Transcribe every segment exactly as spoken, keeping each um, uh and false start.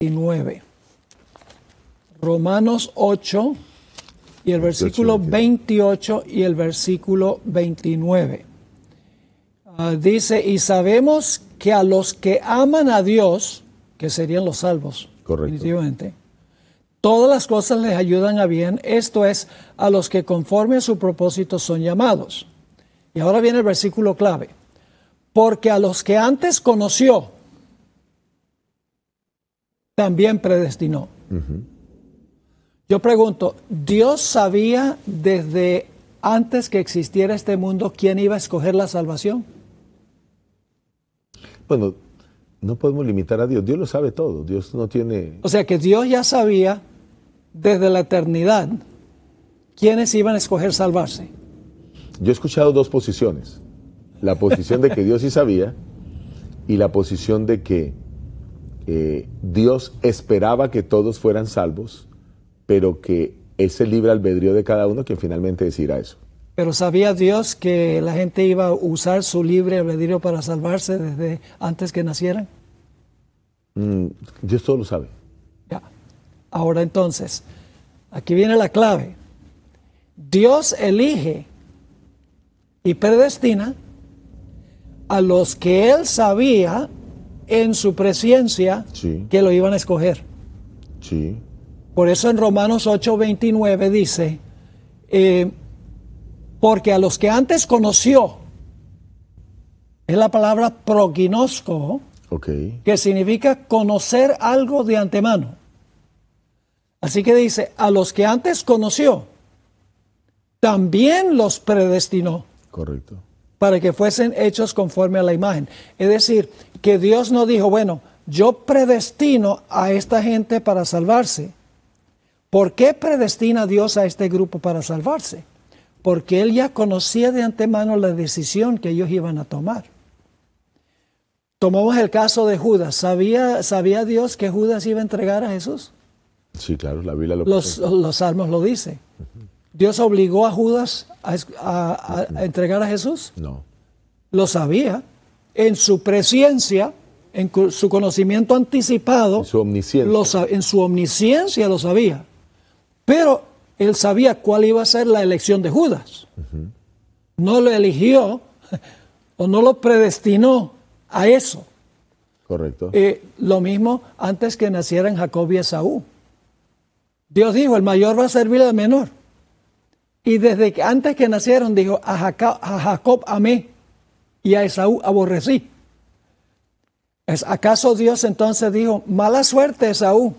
veintinueve. Romanos ocho y el versículo veintiocho y el versículo veintinueve. Uh, dice, y sabemos que a los que aman a Dios, que serían los salvos, correcto, definitivamente, todas las cosas les ayudan a bien, esto es, a los que conforme a su propósito son llamados. Y ahora viene el versículo clave. Porque a los que antes conoció, también predestinó. Uh-huh. Yo pregunto, ¿Dios sabía desde antes que existiera este mundo quién iba a escoger la salvación? Bueno, no podemos limitar a Dios. Dios lo sabe todo. Dios no tiene... O sea que Dios ya sabía desde la eternidad quiénes iban a escoger salvarse. Yo he escuchado dos posiciones. La posición de que Dios sí sabía y la posición de que eh, Dios esperaba que todos fueran salvos, pero que es el libre albedrío de cada uno quien finalmente decidirá eso. Pero ¿sabía Dios que la gente iba a usar su libre albedrío para salvarse desde antes que nacieran? Mm, Dios todo lo sabe. Ya. Ahora entonces, aquí viene la clave. Dios elige y predestina a los que Él sabía en su presciencia sí. que lo iban a escoger. Sí. Por eso en Romanos ocho veintinueve dice, eh, porque a los que antes conoció, es la palabra prognosco, okay, que significa conocer algo de antemano. Así que dice, a los que antes conoció, también los predestinó. Correcto. Para que fuesen hechos conforme a la imagen. Es decir, que Dios no dijo, bueno, yo predestino a esta gente para salvarse. ¿Por qué predestina Dios a este grupo para salvarse? Porque Él ya conocía de antemano la decisión que ellos iban a tomar. Tomamos el caso de Judas. ¿Sabía, sabía Dios que Judas iba a entregar a Jesús? Sí, claro, la Biblia lo Los, los salmos lo dice. Uh-huh. ¿Dios obligó a Judas a, a, a, a entregar a Jesús? No. Lo sabía. En su presciencia, en su conocimiento anticipado, en su omnisciencia, lo, en su omnisciencia lo sabía. Pero Él sabía cuál iba a ser la elección de Judas. Uh-huh. No lo eligió o no lo predestinó a eso. Correcto. Eh, lo mismo antes que nacieran Jacob y Esaú. Dios dijo, el mayor va a servir al menor. Y desde que antes que nacieron dijo, a Jacob, a Jacob amé y a Esaú aborrecí. ¿Es, ¿Acaso Dios entonces dijo, mala suerte Esaú?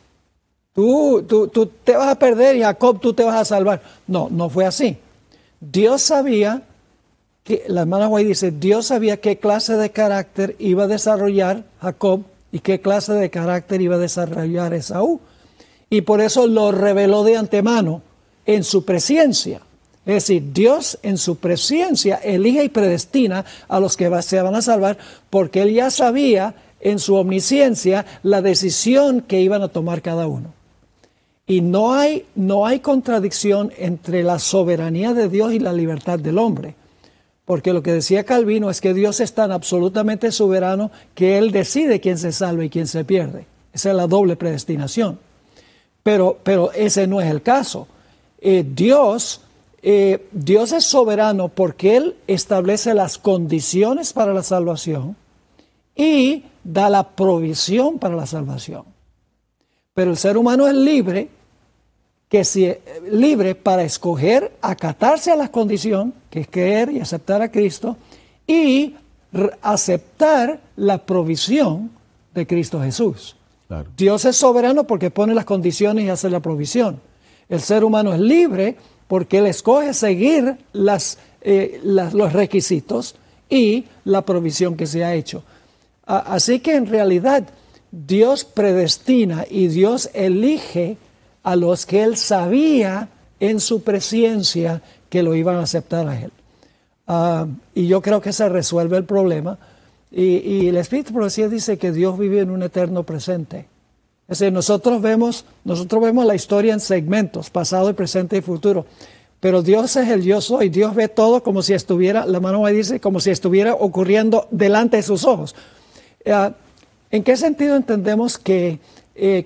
Tú, tú, tú te vas a perder y Jacob tú te vas a salvar. No, no fue así. Dios sabía, que la hermana White dice, Dios sabía qué clase de carácter iba a desarrollar Jacob y qué clase de carácter iba a desarrollar Esaú. Y por eso lo reveló de antemano en su presciencia. Es decir, Dios en su presciencia elige y predestina a los que se van a salvar porque Él ya sabía en su omnisciencia la decisión que iban a tomar cada uno. Y no hay, no hay contradicción entre la soberanía de Dios y la libertad del hombre. Porque lo que decía Calvino es que Dios es tan absolutamente soberano que Él decide quién se salva y quién se pierde. Esa es la doble predestinación. Pero, pero ese no es el caso. Eh, Dios, eh, Dios es soberano porque Él establece las condiciones para la salvación y da la provisión para la salvación. Pero el ser humano es libre, que si, libre para escoger acatarse a la condición, que es creer y aceptar a Cristo, y aceptar la provisión de Cristo Jesús. Claro. Dios es soberano porque pone las condiciones y hace la provisión. El ser humano es libre porque Él escoge seguir las, eh, las, los requisitos y la provisión que se ha hecho. A, así que en realidad Dios predestina y Dios elige a los que Él sabía en su presciencia que lo iban a aceptar a Él. Uh, y yo creo que se resuelve el problema. Y, y el Espíritu de Profecía dice que Dios vive en un eterno presente. Es decir, nosotros vemos, nosotros vemos la historia en segmentos, pasado, presente y futuro. Pero Dios es el yo soy. Dios ve todo como si estuviera, la mano me dice, como si estuviera ocurriendo delante de sus ojos. Uh, ¿En qué sentido entendemos que eh,